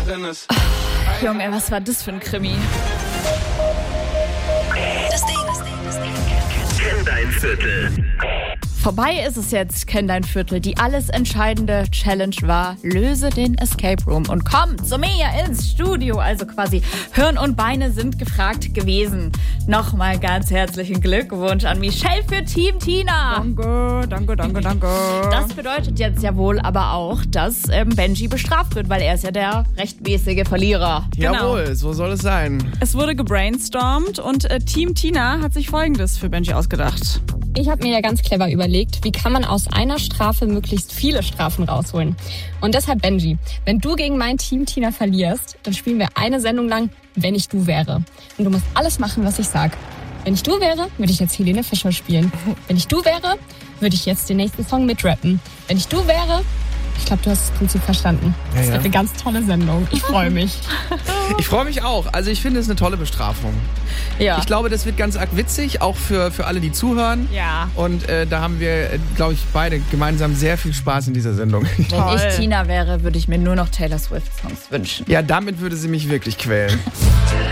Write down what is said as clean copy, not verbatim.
drin ist. Junge, was war das für ein Krimi? Das Ding. Kenn dein Viertel. Vorbei ist es jetzt, Kenn dein Viertel. Die alles entscheidende Challenge war, löse den Escape Room und komm zu mir ins Studio. Also quasi Hirn und Beine sind gefragt gewesen. Nochmal ganz herzlichen Glückwunsch an Michelle für Team Tina. Danke. Das bedeutet jetzt ja wohl aber auch, dass Benji bestraft wird, weil er ist ja der rechtmäßige Verlierer. Jawohl, so soll es sein. Es wurde gebrainstormt und Team Tina hat sich Folgendes für Benji ausgedacht. Ich habe mir ja ganz clever überlegt, wie kann man aus einer Strafe möglichst viele Strafen rausholen. Und deshalb, Benji, wenn du gegen mein Team Tina verlierst, dann spielen wir eine Sendung lang, wenn ich du wäre. Und du musst alles machen, was ich sag. Wenn ich du wäre, würde ich jetzt Helene Fischer spielen. Wenn ich du wäre, würde ich jetzt den nächsten Song mitrappen. Wenn ich du wäre... Ich glaube, du hast das Prinzip verstanden. Das wird eine ganz tolle Sendung. Ich freue mich. Ich freue mich auch. Also ich finde es eine tolle Bestrafung. Ja. Ich glaube, das wird ganz arg witzig, auch für alle, die zuhören. Ja. Und da haben wir, glaube ich, beide gemeinsam sehr viel Spaß in dieser Sendung. Wenn ich Tina wäre, würde ich mir nur noch Taylor Swift Songs wünschen. Ja, damit würde sie mich wirklich quälen.